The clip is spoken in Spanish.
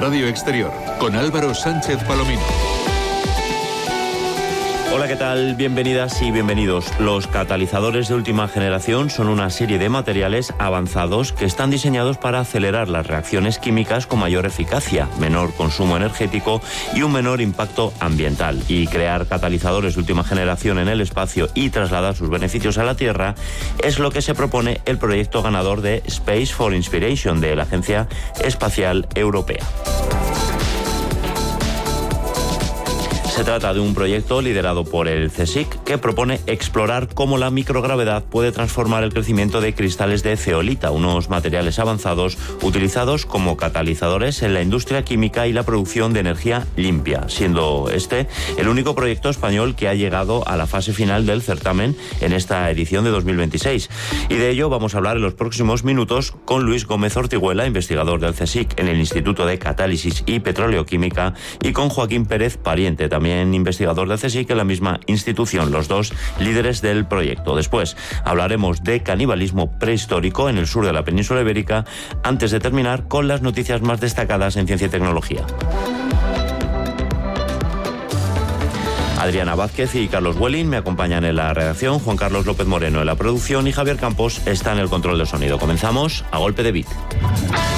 Radio Exterior, con Álvaro Sánchez Palomino. Hola, ¿qué tal? Bienvenidas y bienvenidos. Los catalizadores de última generación son una serie de materiales avanzados que están diseñados para acelerar las reacciones químicas con mayor eficacia, menor consumo energético y un menor impacto ambiental. Y crear catalizadores de última generación en el espacio y trasladar sus beneficios a la Tierra es lo que se propone el proyecto ganador de Space for Inspiration de la Agencia Espacial Europea. Se trata de un proyecto liderado por el CSIC que propone explorar cómo la microgravedad puede transformar el crecimiento de cristales de zeolita, unos materiales avanzados utilizados como catalizadores en la industria química y la producción de energía limpia, siendo este el único proyecto español que ha llegado a la fase final del certamen en esta edición de 2026. Y de ello vamos a hablar en los próximos minutos con Luis Gómez Ortiguela, investigador del CSIC en el Instituto de Catálisis y Petroleoquímica, y con Joaquín Pérez Pariente, también investigador del CSIC en la misma institución, los dos líderes del proyecto. Después hablaremos de canibalismo prehistórico en el sur de la península ibérica, antes de terminar con las noticias más destacadas en ciencia y tecnología. Adriana Vázquez y Carlos Welling me acompañan en la redacción, Juan Carlos López Moreno en la producción y Javier Campos está en el control de sonido. Comenzamos a golpe de beat.